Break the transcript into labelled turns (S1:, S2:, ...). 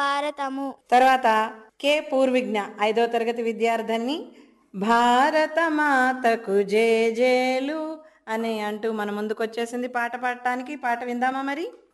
S1: భారతము.
S2: తర్వాత కే పూర్విజ్ఞ 5వ తరగతి విద్యార్థిని భారత మాతకు జేజేలు అని అంటూ మన ముందుకు వచ్చేసింది పాట పాడటానికి. పాట విందామా మరి?